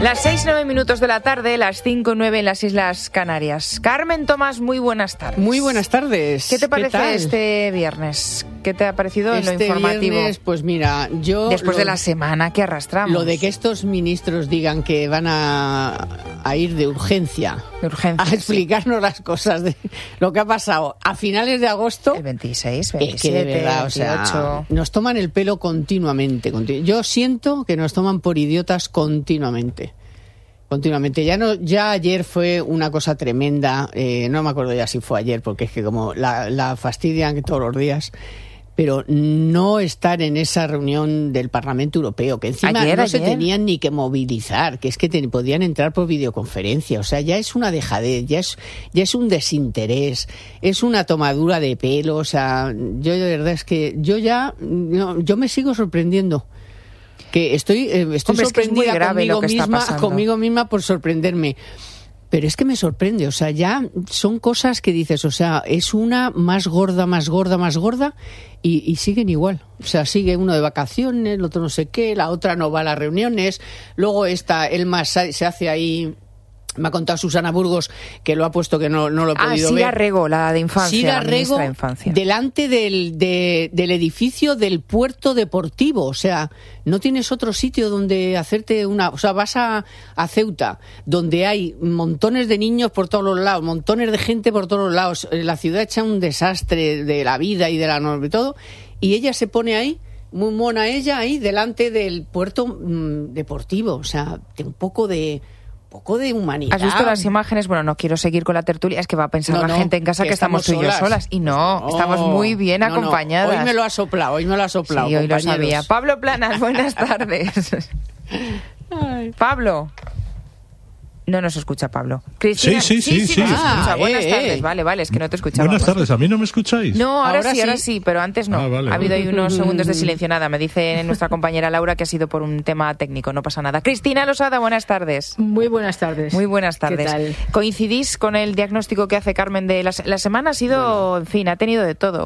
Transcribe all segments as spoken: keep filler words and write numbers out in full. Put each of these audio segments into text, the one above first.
Las seis, nueve minutos de la tarde, las cinco, nueve en las Islas Canarias. Carmen Tomás, muy buenas tardes. Muy buenas tardes. ¿Qué te parece ¿Qué este viernes? ¿Qué te ha parecido este en lo informativo? Viernes, pues mira, yo... Después lo, de la semana que arrastramos. Lo de que estos ministros digan que van a, a ir de urgencia, de urgencia a explicarnos sí. las cosas de lo que ha pasado a finales de agosto. El veintiséis, veintisiete, es que de verdad, veintiocho. O sea, nos toman el pelo continuamente, continu- Yo siento que nos toman por idiotas continuamente. Continuamente. Ya no, ya ayer fue una cosa tremenda. Eh, no me acuerdo ya si fue ayer, porque es que como la, la fastidian todos los días. Pero no estar en esa reunión del Parlamento Europeo, que encima ayer, no ayer. se tenían ni que movilizar, que es que te, podían entrar por videoconferencia. O sea, ya es una dejadez, ya es, ya es un desinterés, es una tomadura de pelo. O sea, yo de verdad es que yo ya, no, yo me sigo sorprendiendo. Que estoy, eh, estoy Hombre, sorprendida es que es muy grave conmigo lo que está misma, pasando. conmigo misma por sorprenderme. Pero es que me sorprende, o sea, ya son cosas que dices, o sea, es una más gorda, más gorda, más gorda y, y siguen igual. O sea, sigue uno de vacaciones, el otro no sé qué, la otra no va a las reuniones, luego esta, el más se hace ahí... Me ha contado Susana Burgos que lo ha puesto, que no, no lo he ah, podido Sira ver. Rego, la de infancia, Sira la Rego, de infancia. Delante del, de, del edificio del puerto deportivo. O sea, no tienes otro sitio donde hacerte una... O sea, vas a, a Ceuta, donde hay montones de niños por todos los lados, montones de gente por todos los lados. La ciudad hecha un desastre de la vida y de la norma y todo. Y ella se pone ahí, muy mona ella, ahí delante del puerto mmm, deportivo. O sea, de un poco de... poco de humanidad. ¿Has visto las imágenes? Bueno, no quiero seguir con la tertulia, es que va a pensar no, la no, gente en casa que, que estamos tú y yo solas. Y no, no estamos muy bien no, acompañadas. No. Hoy me lo ha soplado, hoy me lo ha soplado. Sí, hoy compañeros. lo sabía. Pablo Planas, buenas tardes. Ay. Pablo. No nos escucha Pablo. Cristina, sí, sí, sí, sí, sí. Nos escucha. Ah, buenas eh, tardes, eh. vale, vale, es que no te escuchaba. Buenas tardes, ¿a mí no me escucháis? No, ahora, ahora sí, sí, ahora sí, pero antes no. Ah, vale, ha habido vale. ahí unos segundos de silencio, nada, me dice nuestra compañera Laura que ha sido por un tema técnico, no pasa nada. Cristina Losada, buenas tardes. Muy buenas tardes. Muy buenas tardes. ¿Qué tal? ¿Coincidís con el diagnóstico que hace Carmen de la, la semana? Ha sido, bueno. en fin, ha tenido de todo,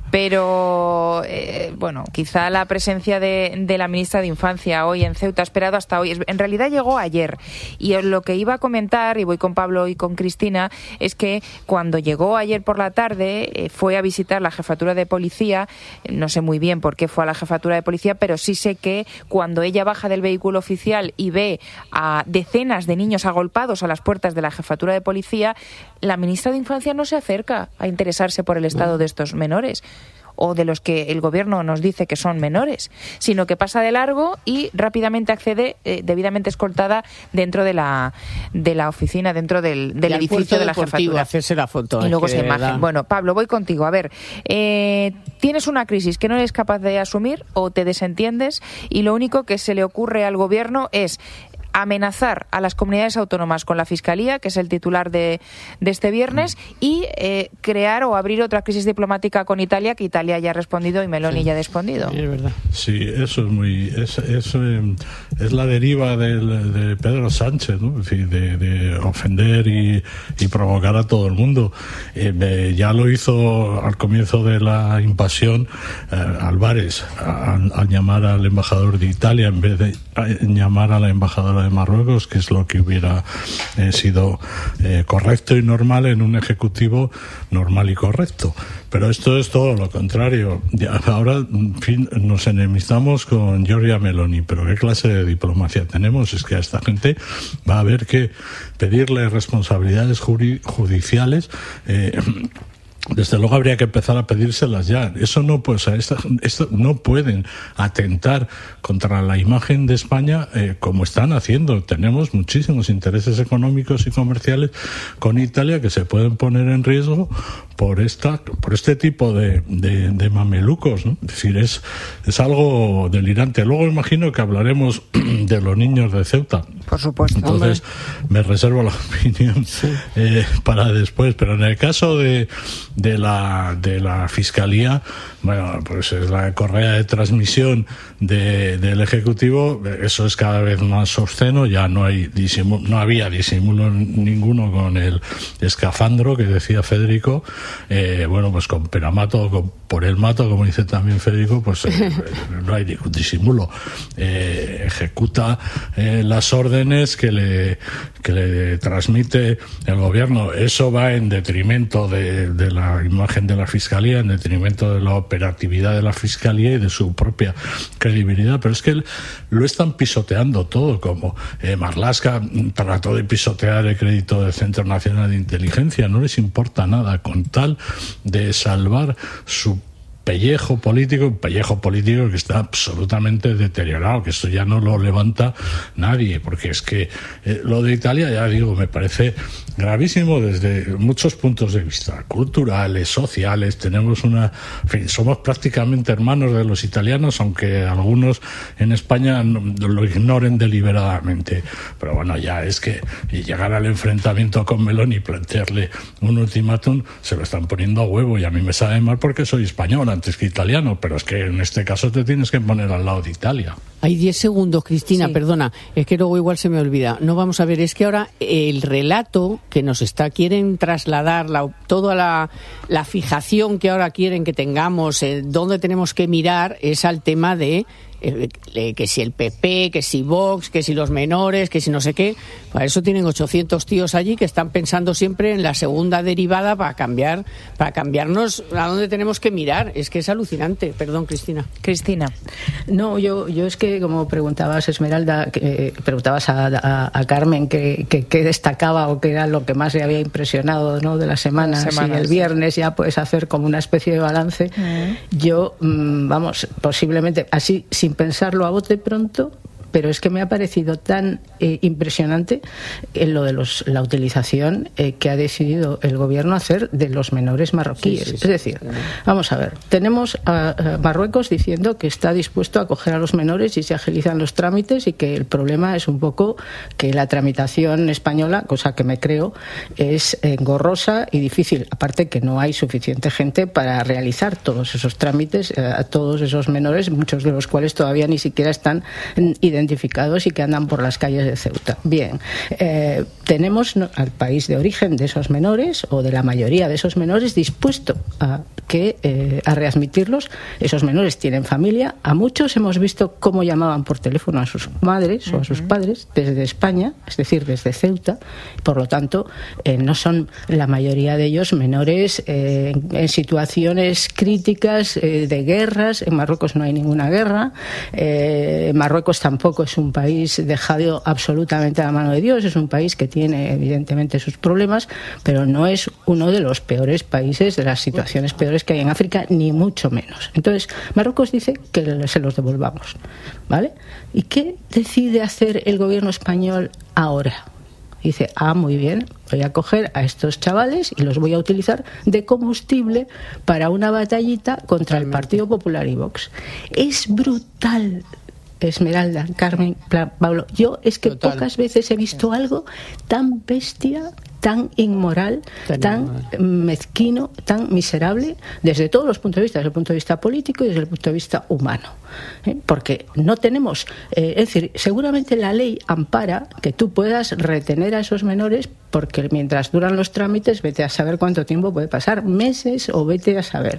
pero eh, bueno, quizá la presencia de, de la ministra de Infancia hoy en Ceuta ha esperado hasta hoy. En realidad llegó ayer y lo que iba a comentar, y voy con Pablo y con Cristina, es que cuando llegó ayer por la tarde eh, fue a visitar la jefatura de policía. No sé muy bien por qué fue a la jefatura de policía, pero sí sé que cuando ella baja del vehículo oficial y ve a decenas de niños agolpados a las puertas de la jefatura de policía, la ministra de Infancia no se acerca a interesarse por el estado de estos menores, o de los que el gobierno nos dice que son menores, sino que pasa de largo y rápidamente accede, eh, debidamente escoltada, dentro de la de la oficina, dentro del, del edificio de la jefatura. Hacerse la foto. Y luego esa imagen. Verdad. Bueno, Pablo, voy contigo. A ver, eh, tienes una crisis que no eres capaz de asumir o te desentiendes y lo único que se le ocurre al gobierno es amenazar a las comunidades autónomas con la Fiscalía, que es el titular de, de este viernes, y eh, crear o abrir otra crisis diplomática con Italia, que Italia ya ha respondido y Meloni sí. ya ha respondido. Es verdad. Sí, eso es muy es, es, eh, es la deriva del, de Pedro Sánchez, ¿no? En fin, de, de ofender y, y provocar a todo el mundo. Eh, eh, ya lo hizo al comienzo de la invasión eh, Álvarez, al, al llamar al embajador de Italia en vez de a, llamar a la embajadora de Marruecos, que es lo que hubiera eh, sido eh, correcto y normal en un ejecutivo normal y correcto. Pero esto es todo lo contrario. Ya, ahora, en fin, nos enemistamos con Giorgia Meloni, pero ¿qué clase de diplomacia tenemos? Es que a esta gente va a haber que pedirle responsabilidades juri- judiciales. Eh, Desde luego habría que empezar a pedírselas ya. Eso no, pues, a esta, esto no pueden atentar contra la imagen de España eh, como están haciendo. Tenemos muchísimos intereses económicos y comerciales con Italia que se pueden poner en riesgo por esta, por este tipo de, de, de mamelucos, ¿no? Es decir, es, es algo delirante. Luego imagino que hablaremos de los niños de Ceuta. Por supuesto. Entonces me reservo la opinión sí. eh, para después. Pero en el caso de de la de la Fiscalía, bueno, pues es la correa de transmisión de, del Ejecutivo. Eso es cada vez más obsceno, ya no hay disimulo, no había disimulo ninguno con el escafandro que decía Federico. Eh, bueno, pues con Penamato, con, por el mato, como dice también Federico, pues eh, no hay ningún disimulo. Eh, ejecuta eh, las órdenes que le, que le transmite el gobierno. Eso va en detrimento de, de la imagen de la Fiscalía, en detrimento de la operatividad de la Fiscalía y de su propia credibilidad. Pero es que lo están pisoteando todo, como eh, Marlaska trató de pisotear el crédito del Centro Nacional de Inteligencia. No les importa nada con tal de salvar su pellejo político, un pellejo político que está absolutamente deteriorado, que esto ya no lo levanta nadie, porque es que eh, lo de Italia, ya digo, me parece gravísimo desde muchos puntos de vista, culturales, sociales. Tenemos una, en fin, somos prácticamente hermanos de los italianos, aunque algunos en España no, lo ignoren deliberadamente. Pero bueno, ya es que llegar al enfrentamiento con Meloni y plantearle un ultimátum, se lo están poniendo a huevo, y a mí me sabe mal porque soy español antes que italiano, pero es que en este caso te tienes que poner al lado de Italia. Hay diez segundos, Cristina, sí. Perdona, es que luego igual se me olvida. No, vamos a ver, es que ahora el relato que nos está, quieren trasladar, la, toda la, la fijación que ahora quieren que tengamos, eh, dónde tenemos que mirar, es al tema de eh, que si el P P, que si Vox, que si los menores, que si no sé qué. Para eso tienen ochocientos tíos allí que están pensando siempre en la segunda derivada para cambiar, para cambiarnos a dónde tenemos que mirar. Es que es alucinante. Perdón, Cristina. Cristina. No, yo, yo es que como preguntabas, Esmeralda, que, eh, preguntabas a, a, a Carmen qué que, que destacaba o qué era lo que más le había impresionado, ¿no?, de la semana. Si el viernes ya puedes hacer como una especie de balance. Mm. Yo, mmm, vamos, posiblemente así, sin pensarlo a bote pronto, pero es que me ha parecido tan eh, impresionante en lo de los, la utilización eh, que ha decidido el gobierno hacer de los menores marroquíes. Sí, sí, sí. Es decir, sí, sí. vamos a ver, tenemos a, a Marruecos diciendo que está dispuesto a acoger a los menores y se agilizan los trámites, y que el problema es un poco que la tramitación española, cosa que me creo, es engorrosa y difícil. Aparte que no hay suficiente gente para realizar todos esos trámites eh, a todos esos menores, muchos de los cuales todavía ni siquiera están identificados identificados y que andan por las calles de Ceuta. Bien, eh, tenemos no, al país de origen de esos menores, o de la mayoría de esos menores, dispuesto a, que, eh, a readmitirlos. Esos menores tienen familia. A muchos hemos visto cómo llamaban por teléfono a sus madres o a sus padres desde España, es decir, desde Ceuta. Por lo tanto, eh, no son la mayoría de ellos menores eh, en situaciones críticas eh, de guerras. En Marruecos no hay ninguna guerra. Eh, en Marruecos tampoco es un país dejado absolutamente a la mano de Dios. Es un país que tiene evidentemente sus problemas, pero no es uno de los peores países, de las situaciones peores que hay en África, ni mucho menos. Entonces, Marruecos dice que se los devolvamos, ¿vale? ¿Y qué decide hacer el gobierno español ahora? Dice, ah, muy bien, voy a coger a estos chavales y los voy a utilizar de combustible para una batallita contra el Partido Popular y Vox. Es brutal. Esmeralda, Carmen, Pablo, yo es que Total. pocas veces he visto algo tan bestia, tan inmoral, tan, tan mezquino, tan miserable, desde todos los puntos de vista, desde el punto de vista político y desde el punto de vista humano. ¿Eh? Porque no tenemos, eh, es decir, seguramente la ley ampara que tú puedas retener a esos menores, porque mientras duran los trámites, vete a saber cuánto tiempo puede pasar, meses o vete a saber.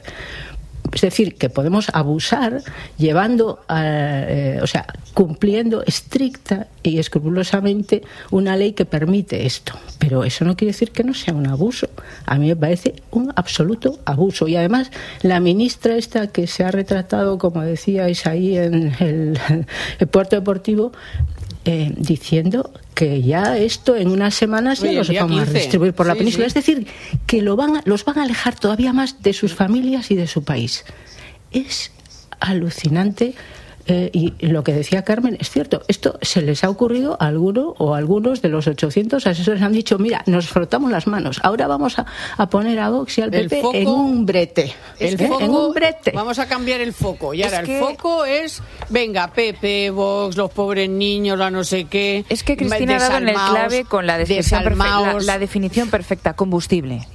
Es decir, que podemos abusar llevando, a, eh, o sea, cumpliendo estricta y escrupulosamente una ley que permite esto. Pero eso no quiere decir que no sea un abuso. A mí me parece un absoluto abuso. Y además, la ministra esta que se ha retratado, como decíais ahí en el, el puerto deportivo, eh, diciendo que ya esto en unas semanas ya los vamos a distribuir por sí, la península. Sí. Es decir, que lo van, los van a alejar todavía más de sus familias y de su país. Es alucinante. Eh, y lo que decía Carmen es cierto. Esto se les ha ocurrido a alguno o a algunos de los ochocientos asesores. Han dicho, mira, nos frotamos las manos. Ahora vamos a, a poner a Vox y al P P foco, en un brete. El ¿Eh? foco, en un brete. Vamos a cambiar el foco. Y ahora es que, el foco es, venga, P P, Vox, los pobres niños, la no sé qué. Es que Cristina ha dado en el clave con la definición, perfe- la, la definición perfecta, combustible.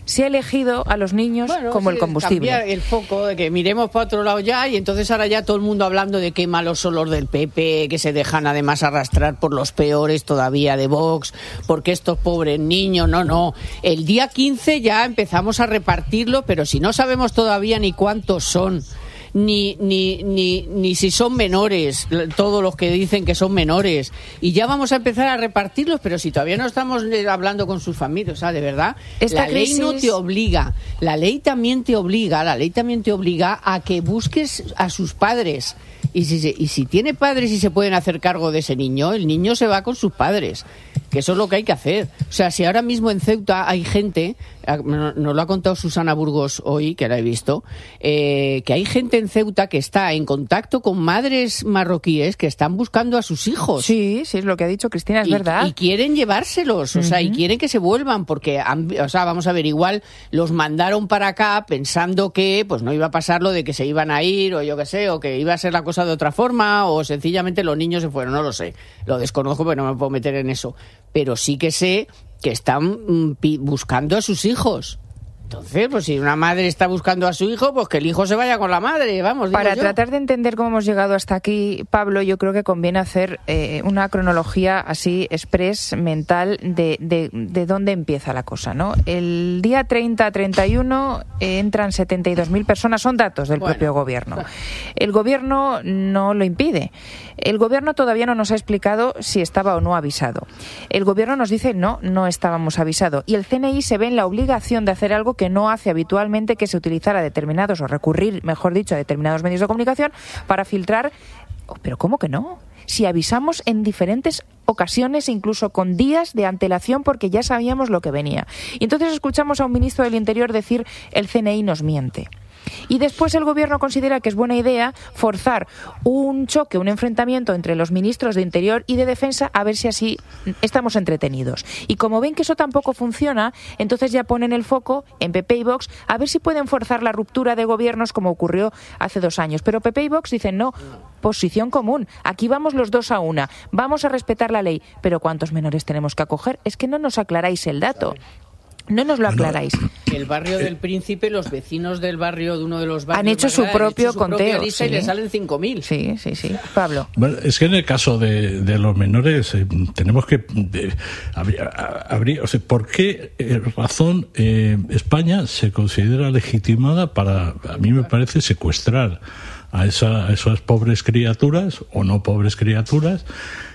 se ha elegido a los niños bueno, como sí, el combustible. Cambiar el foco de que miremos para otro lado ya, y entonces ahora ya todo el mundo hablando de qué malos son los del P P, que se dejan además arrastrar por los peores todavía de Vox, porque estos pobres niños, no, no. El día quince ya empezamos a repartirlo, pero si no sabemos todavía ni cuántos son, Ni, ni, ni, ni si son menores, todos los que dicen que son menores, y ya vamos a empezar a repartirlos, pero si todavía no estamos hablando con sus familias, o sea, de verdad, Esta la crisis... ley no te obliga, la ley también te obliga, la ley también te obliga a que busques a sus padres, y si, y si tiene padres y se pueden hacer cargo de ese niño, el niño se va con sus padres, que eso es lo que hay que hacer. O sea, si ahora mismo en Ceuta hay gente, nos lo ha contado Susana Burgos hoy, que la he visto, eh, que hay gente en Ceuta que está en contacto con madres marroquíes que están buscando a sus hijos. Sí, sí, es lo que ha dicho Cristina, es y, verdad. Y quieren llevárselos, o sea, uh-huh. y quieren que se vuelvan, porque, han, o sea, vamos a ver, igual los mandaron para acá pensando que pues no iba a pasar lo de que se iban a ir, o yo qué sé, o que iba a ser la cosa de otra forma, o sencillamente los niños se fueron, no lo sé. Lo desconozco, pero no me puedo meter en eso. Pero sí que sé que están mm, buscando a sus hijos. Entonces, pues si una madre está buscando a su hijo, pues que el hijo se vaya con la madre, vamos. Para yo. tratar de entender cómo hemos llegado hasta aquí, Pablo, yo creo que conviene hacer eh, una cronología así express mental de, de, de dónde empieza la cosa, ¿no? El día treinta a treinta y uno eh, entran setenta y dos mil personas, son datos del bueno, propio gobierno. El gobierno no lo impide. El gobierno todavía no nos ha explicado si estaba o no avisado. El gobierno nos dice no, no estábamos avisados. Y el C N I se ve en la obligación de hacer algo que no hace habitualmente, que se utilizara determinados, o recurrir, mejor dicho, a determinados medios de comunicación para filtrar. Oh, ¿pero cómo que no? Si avisamos en diferentes ocasiones, incluso con días de antelación, porque ya sabíamos lo que venía. Y entonces escuchamos a un ministro del Interior decir el C N I nos miente. Y después el gobierno considera que es buena idea forzar un choque, un enfrentamiento entre los ministros de Interior y de Defensa, a ver si así estamos entretenidos. Y como ven que eso tampoco funciona, entonces ya ponen el foco en P P y Vox a ver si pueden forzar la ruptura de gobiernos como ocurrió hace dos años. Pero P P y Vox dicen no, posición común, aquí vamos los dos a una, vamos a respetar la ley, pero ¿cuántos menores tenemos que acoger? Es que no nos aclaráis el dato. No nos lo aclaráis. El barrio del Príncipe, los vecinos del barrio, de uno de los barrios... Han hecho su ¿verdad? propio han hecho su conteo. Lista, sí. Y le salen cinco mil. Sí, sí, sí. Pablo. Bueno, es que en el caso de, de los menores eh, tenemos que... De, habría, habría, o sea, ¿por qué eh, razón eh, España se considera legitimada para, a mí me parece, secuestrar a, esa, a esas pobres criaturas, o no pobres criaturas,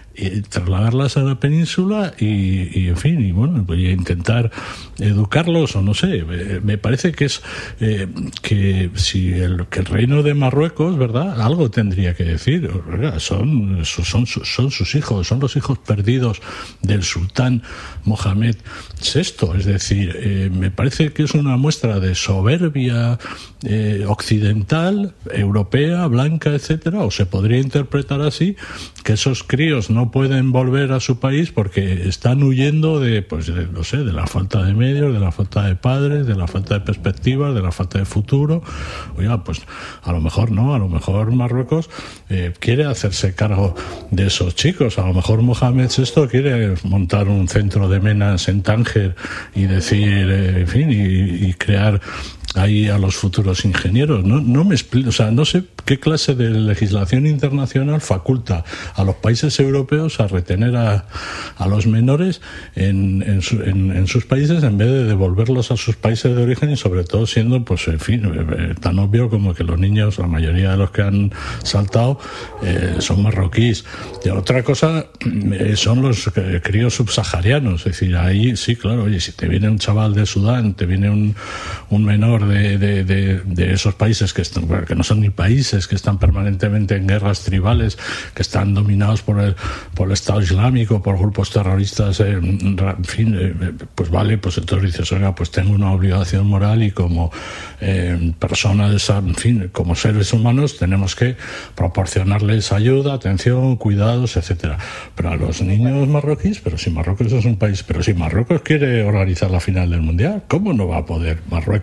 y trasladarlas a la península y, y en fin, y bueno, pues intentar educarlos, o no sé, me parece que es eh, que si el, que el reino de Marruecos, ¿verdad?, algo tendría que decir. Son, son, son sus hijos, son los hijos perdidos del sultán Mohamed sexto, es decir, eh, me parece que es una muestra de soberbia eh, occidental, europea, blanca, etcétera, o se podría interpretar así, que esos críos no pueden volver a su país porque están huyendo de, pues, de, no sé, de la falta de medios, de la falta de padres, de la falta de perspectivas, de la falta de futuro. Oiga, pues a lo mejor no, a lo mejor Marruecos eh, quiere hacerse cargo de esos chicos, a lo mejor Mohamed sexto quiere montar un centro de menas en Tánger y decir, eh, en fin, y, y crear ahí a los futuros ingenieros. No, no me explico, o sea, no sé qué clase de legislación internacional faculta a los países europeos a retener a, a los menores en, en, su, en, en sus países en vez de devolverlos a sus países de origen, y sobre todo siendo, pues, en fin, eh, tan obvio como que los niños, la mayoría de los que han saltado, eh, son marroquíes. Y otra cosa eh, son los eh, críos subsaharianos, es decir, ahí sí, claro, oye, si te viene un chaval de Sudán, te viene un, un menor De, de, de, de esos países que, están, que no son ni países, que están permanentemente en guerras tribales, que están dominados por el, por el Estado Islámico, por grupos terroristas, eh, en fin, eh, pues vale, pues entonces dices, oiga, pues tengo una obligación moral y como eh, personas, en fin, como seres humanos tenemos que proporcionarles ayuda, atención, cuidados, etcétera. Pero a los niños marroquíes, pero si Marruecos es un país, pero si Marruecos quiere organizar la final del Mundial, ¿cómo no va a poder Marruecos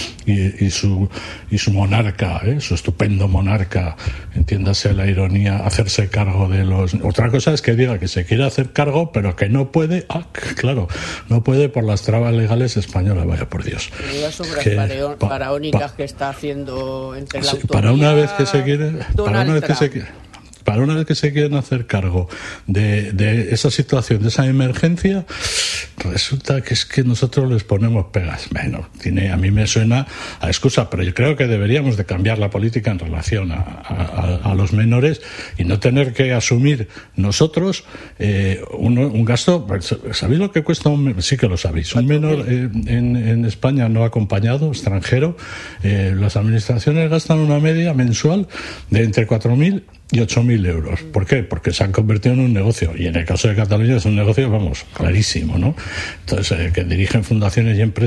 y, y su y su monarca, ¿eh? Su estupendo monarca, entiéndase la ironía, hacerse cargo de los... Otra cosa es que diga que se quiere hacer cargo, pero que no puede, ah, claro, no puede por las trabas legales españolas, vaya por Dios. Sobre que, faraón, pa, faraónicas pa, que está haciendo entre la sí, autonomía, para una vez que se quiere, para una vez que se quiere, para una vez que se quieren hacer cargo de, de esa situación, de esa emergencia, resulta que es que nosotros les ponemos pegas. Bueno, tiene, a mí me suena a excusa, pero yo creo que deberíamos de cambiar la política en relación a, a, a los menores y no tener que asumir nosotros eh, un, un gasto. ¿Sabéis lo que cuesta un menor? Sí que lo sabéis. Un menor eh, en, en España no acompañado, extranjero, eh, las administraciones gastan una media mensual de entre cuatro mil y ocho mil euros. ¿Por qué? Porque se han convertido en un negocio. Y en el caso de Cataluña es un negocio, vamos, clarísimo, ¿no? Entonces, eh, que dirigen fundaciones y empresas